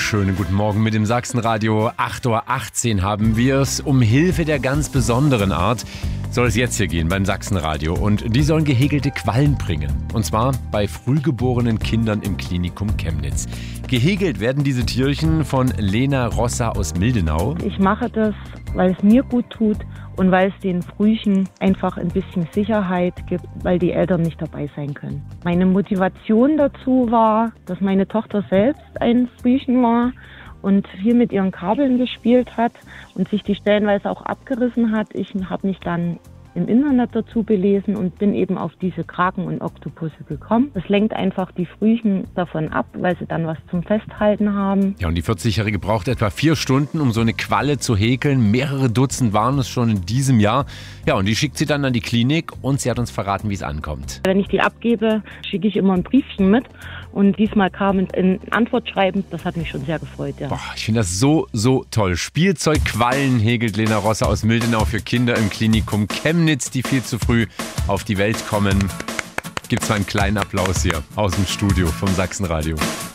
Schönen guten Morgen mit dem Sachsenradio. 8.18 Uhr haben wir es. Um Hilfe der ganz besonderen Art soll es jetzt hier gehen beim Sachsenradio. Und die sollen gehäkelte Quallen bringen. Und zwar bei frühgeborenen Kindern im Klinikum Chemnitz. Gehäkelt werden diese Tierchen von Lena Rosser aus Mildenau. Ich mache das, weil es mir gut tut und weil es den Frühchen einfach ein bisschen Sicherheit gibt, weil die Eltern nicht dabei sein können. Meine Motivation dazu war, dass meine Tochter selbst ein Frühchen war und viel mit ihren Kabeln gespielt hat und sich die stellenweise auch abgerissen hat. Ich habe mich dann im Internet dazu belesen und bin eben auf diese Kraken und Oktopusse gekommen. Das lenkt einfach die Frühchen davon ab, weil sie dann was zum Festhalten haben. Ja, und die 40-Jährige braucht etwa 4 Stunden, um so eine Qualle zu häkeln. Mehrere Dutzend waren es schon in diesem Jahr. Ja, und die schickt sie dann an die Klinik und sie hat uns verraten, wie es ankommt. Wenn ich die abgebe, schicke ich immer ein Briefchen mit. Und diesmal kam ein Antwortschreiben. Das hat mich schon sehr gefreut, ja. Boah, ich finde das so toll. Spielzeugquallen häkelt Lena Rosser aus Mildenau für Kinder im Klinikum Chemnitz, die viel zu früh auf die Welt kommen. Gibt's mal einen kleinen Applaus hier aus dem Studio vom Sachsenradio.